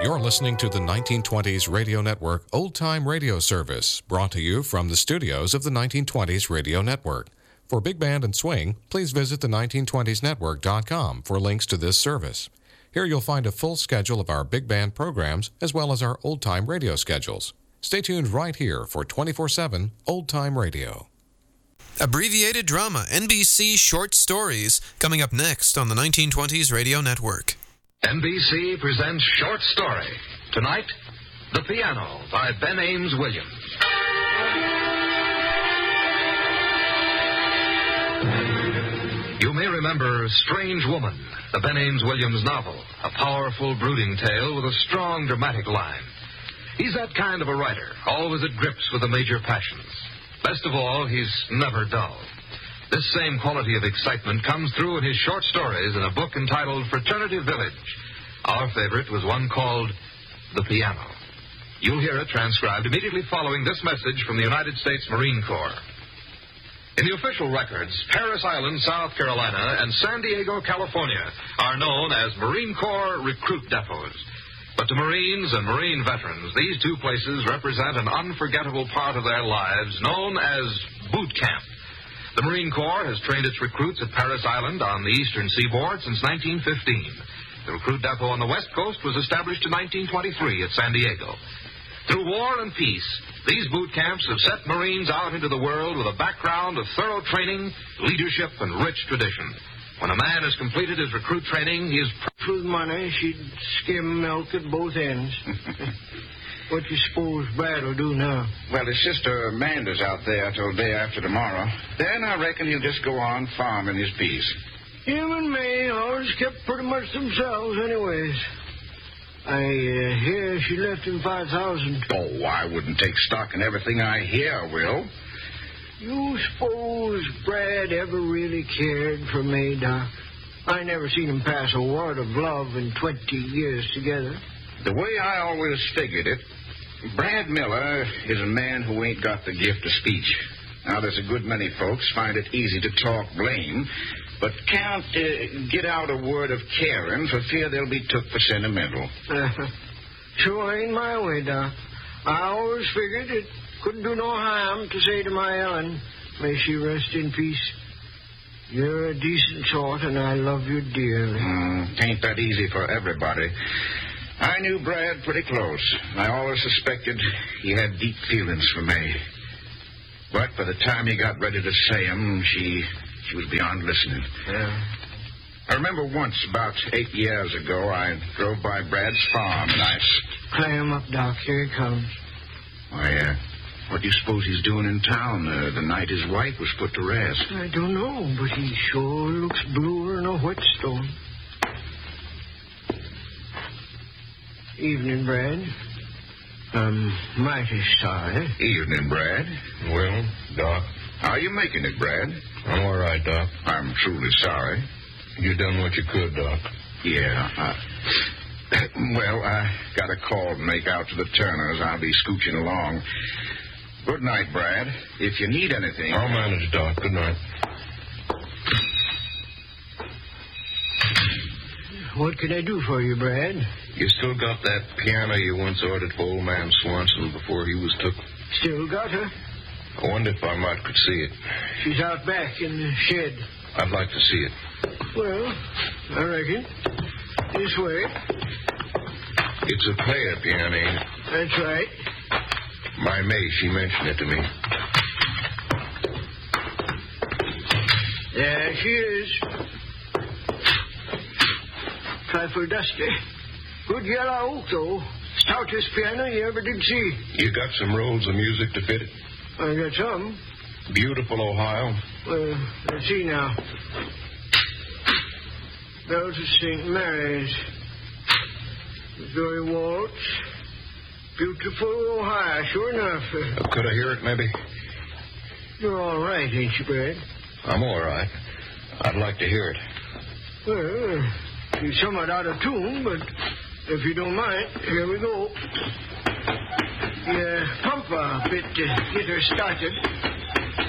You're listening to the 1920s Radio Network Old Time Radio Service, brought to you from the studios of the 1920s Radio Network. For Big Band and Swing, please visit the 1920snetwork.com for links to this service. Here you'll find a full schedule of our big band programs as well as our old-time radio schedules. Stay tuned right here for 24/7 old-time radio. Abbreviated drama, NBC short stories, coming up next on the 1920s Radio Network. NBC presents Short Story. Tonight, The Piano by Ben Ames Williams. You may remember Strange Woman, the Ben Ames Williams novel, a powerful, brooding tale with a strong, dramatic line. He's that kind of a writer, always at grips with the major passions. Best of all, he's never dull. This same quality of excitement comes through in his short stories in a book entitled Fraternity Village. Our favorite was one called The Piano. You'll hear it transcribed immediately following this message from the United States Marine Corps. In the official records, Parris Island, South Carolina, and San Diego, California, are known as Marine Corps recruit depots. But to Marines and Marine veterans, these two places represent an unforgettable part of their lives known as boot camp. The Marine Corps has trained its recruits at Parris Island on the eastern seaboard since 1915. The recruit depot on the west coast was established in 1923 at San Diego. Through war and peace, these boot camps have set Marines out into the world with a background of thorough training, leadership, and rich tradition. When a man has completed his recruit training, he is... With money, she'd skim milk at both ends. What do you suppose Brad will do now? Well, his sister Amanda's out there till day after tomorrow. Then I reckon he'll just go on farming his peace. Him and me always kept pretty much themselves anyways. I hear she left him $5,000. Oh, I wouldn't take stock in everything I hear, Will. You suppose Brad ever really cared for me, Doc? I never seen him pass a word of love in 20 years together. The way I always figured it, Brad Miller is a man who ain't got the gift of speech. Now, there's a good many folks find it easy to talk blame, but can't get out a word of caring for fear they'll be took for sentimental. Sure ain't my way, Doc. I always figured it couldn't do no harm to say to my Ellen, may she rest in peace. You're a decent sort, and I love you dearly. Ain't that easy for everybody. I knew Brad pretty close. I always suspected he had deep feelings for me. But by the time he got ready to say 'em, she was beyond listening. Yeah. I remember once, about 8 years ago, I drove by Brad's farm, and Climb up, Doc. Here he comes. What do you suppose he's doing in town the night his wife was put to rest? I don't know, but he sure looks bluer than a whetstone. Evening, Brad. I'm mighty sorry. Evening, Brad. Well, Doc? How are you making it, Brad? I'm all right, Doc. I'm truly sorry. You done what you could, Doc. Yeah. Well, I got a call to make out to the Turners. I'll be scooching along. Good night, Brad. If you need anything... I'll manage, Doc. Good night. What can I do for you, Brad? You still got that piano you once ordered for old man Swanson before he was took? Still got her. I wonder if I might could see it. She's out back in the shed. I'd like to see it. Well, I reckon. This way. It's a player piano, ain't it? That's right. My May, she mentioned it to me. There she is. Trifle dusty. Good yellow oak, though. Stoutest piano you ever did see. You got some rolls of music to fit it? I got some. Beautiful Ohio. Let's see now. Bells of St. Mary's. Missouri Waltz. Beautiful Ohio, sure enough. Could I hear it, maybe? You're all right, ain't you, Brad? I'm all right. I'd like to hear it. Well, she's somewhat out of tune, but if you don't mind, here we go. Pump a bit to get her started.